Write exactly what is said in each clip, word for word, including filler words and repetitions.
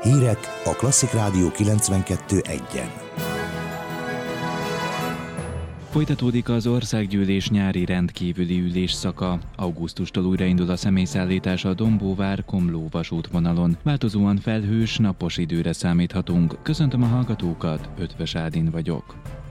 Hírek a Klasszik Rádió kilencvenkettő egyen. Folytatódik az országgyűlés nyári rendkívüli ülésszaka. Augusztustól újraindul a személyszállítás a Dombóvár-Komló vasútvonalon. Változóan felhős, napos időre számíthatunk. Köszöntöm a hallgatókat, Ötvös Ádin vagyok.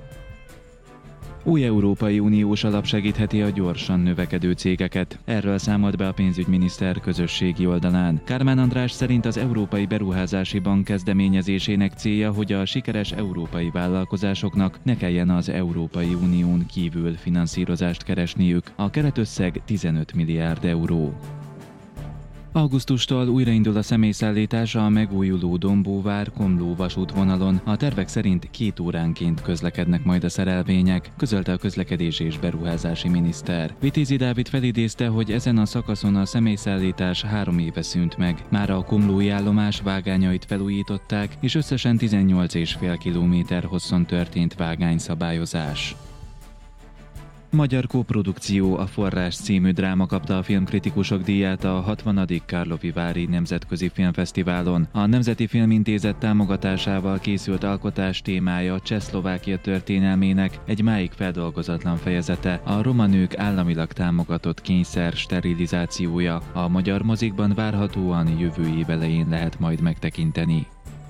Új Európai Uniós alap segítheti a gyorsan növekedő cégeket. Erről számolt be a pénzügyminiszter közösségi oldalán. Kármán András szerint az Európai Beruházási Bank kezdeményezésének célja, hogy a sikeres európai vállalkozásoknak ne kelljen az Európai Unión kívül finanszírozást keresniük. A keretösszeg tizenöt milliárd euró. Augusztustól újraindul a személyszállítás a megújuló Dombóvár-Komló vasútvonalon. A tervek szerint két óránként közlekednek majd a szerelvények, közölte a közlekedési és beruházási miniszter. Vitézi Dávid felidézte, hogy ezen a szakaszon a személyszállítás három éve szűnt meg. Már a komlói állomás vágányait felújították, és összesen tizennyolc egész öt kilométer hosszon történt vágányszabályozás. Magyar koprodukció, a Forrás című dráma kapta a filmkritikusok díját a hatvanadik Karlovy Vary Nemzetközi Filmfesztiválon. A Nemzeti Filmintézet támogatásával készült alkotás témája Csehszlovákia történelmének egy máig feldolgozatlan fejezete, a roma nők államilag támogatott kényszer sterilizációja. A magyar mozikban várhatóan jövő év elején lehet majd megtekinteni.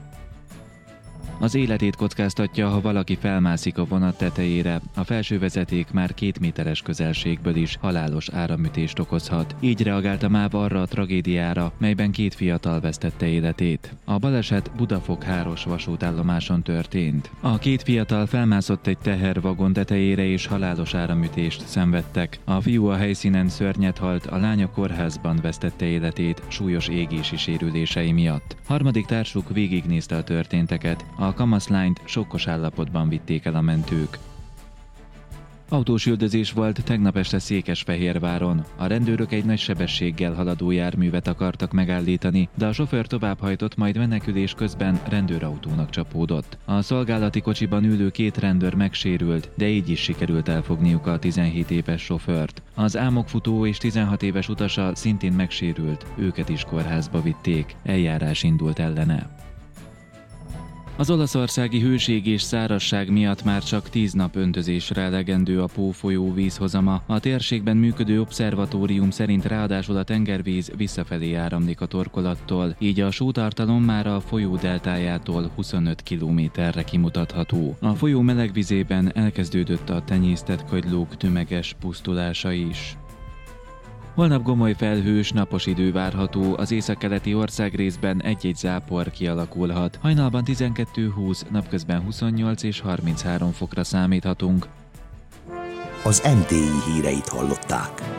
Az életét kockáztatja, ha valaki felmászik a vonat tetejére. A felső vezeték már két méteres közelségből is halálos áramütést okozhat. Így reagált a MÁV arra a tragédiára, melyben két fiatal vesztette életét. A baleset Budafok-Háros vasútállomáson történt. A két fiatal felmászott egy tehervagon tetejére és halálos áramütést szenvedtek. A fiú a helyszínen szörnyet halt, a lány a kórházban vesztette életét súlyos égési sérülései miatt. Harmadik társuk végignézte a történteket. A kamaszlányt sokkos állapotban vitték el a mentők. Autós üldözés volt tegnap este Székesfehérváron. A rendőrök egy nagy sebességgel haladó járművet akartak megállítani, de a sofőr továbbhajtott, majd menekülés közben rendőrautónak csapódott. A szolgálati kocsiban ülő két rendőr megsérült, de így is sikerült elfogniuk a tizenhét éves sofőrt. Az álmokfutó és tizenhat éves utasa szintén megsérült, őket is kórházba vitték, eljárás indult ellene. Az olaszországi hőség és szárazság miatt már csak tíz nap öntözésre elegendő a Pó folyó vízhozama. A térségben működő obszervatórium szerint ráadásul a tengervíz visszafelé áramlik a torkolattól, így a sótartalom már a folyó deltájától huszonöt kilométerre kimutatható. A folyó melegvizében elkezdődött a tenyésztett kagylók tömeges pusztulása is. Holnap gomoly felhős, napos idő várható, az északkeleti országrészben egy-egy zápor kialakulhat. Hajnalban tizenkettő húsz, napközben huszonnyolc és harminchárom fokra számíthatunk. Az em té i híreit hallották.